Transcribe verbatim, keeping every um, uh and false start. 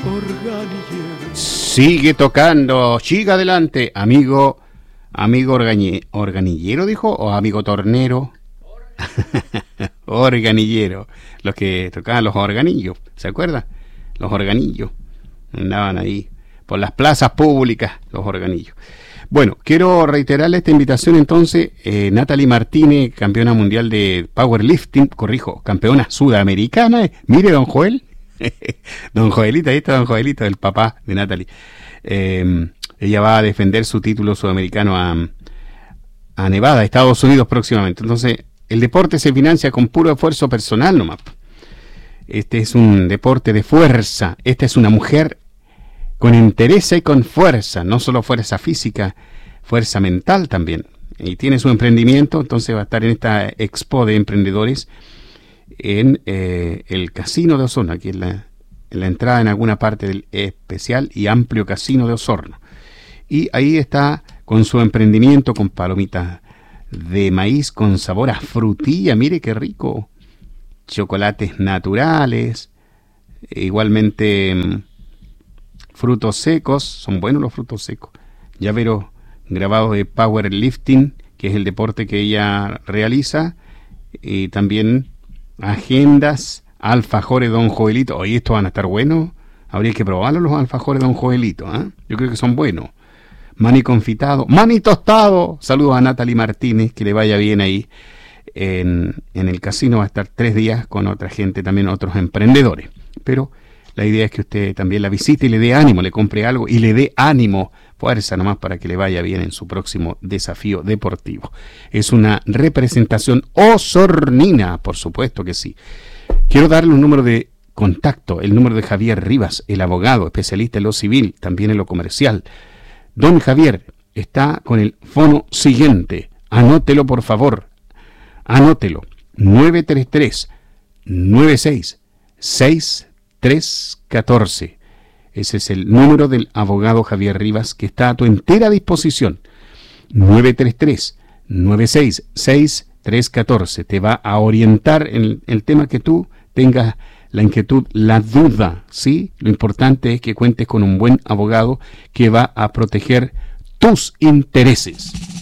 Organillero. Sigue tocando, siga adelante, amigo, amigo orgañe, organillero, dijo, o amigo tornero. Organillero, los que tocaban los organillos, ¿se acuerdan? Los organillos andaban ahí por las plazas públicas, los organillos. Bueno, quiero reiterarle esta invitación entonces. eh, Natalie Martínez, campeona mundial de powerlifting, corrijo, campeona sudamericana. eh, mire, don Joel, don Joelito, ahí está don Joelito, el papá de Natalie. Eh, ella va a defender su título sudamericano a, a Nevada, Estados Unidos, próximamente. Entonces, el deporte se financia con puro esfuerzo personal nomás. Este es un deporte de fuerza. Esta es una mujer con interés y con fuerza, no solo fuerza física, fuerza mental también. Y tiene su emprendimiento, entonces va a estar en esta expo de emprendedores en eh, el Casino de Osorno, aquí en la, en la entrada en alguna parte del especial y amplio Casino de Osorno. Y ahí está con su emprendimiento, con palomitas de maíz con sabor a frutilla, mire qué rico, chocolates naturales, igualmente mmm, frutos secos, son buenos los frutos secos, llaveros grabados de powerlifting, que es el deporte que ella realiza, y también agendas, alfajores Don Joelito. Oye, estos van a estar buenos, habría que probarlos los alfajores Don Joelito, ¿eh? Yo creo que son buenos. Mani confitado, mani tostado. Saludos a Natalie Martínez, que le vaya bien ahí en, en el casino. Va a estar tres días con otra gente, también otros emprendedores. Pero la idea es que usted también la visite y le dé ánimo, le compre algo y le dé ánimo, fuerza nomás para que le vaya bien en su próximo desafío deportivo. Es una representación osornina, por supuesto que sí. Quiero darle un número de contacto, el número de Javier Rivas, el abogado, especialista en lo civil, también en lo comercial. Don Javier está con el fono siguiente. Anótelo, por favor. Anótelo. nueve tres tres, nueve seis, seis tres uno cuatro. Ese es el número del abogado Javier Rivas, que está a tu entera disposición. nueve tres tres, nueve seis, seis tres uno cuatro. Te va a orientar en el tema que tú tengas la inquietud, la duda, ¿sí? Lo importante es que cuentes con un buen abogado que va a proteger tus intereses.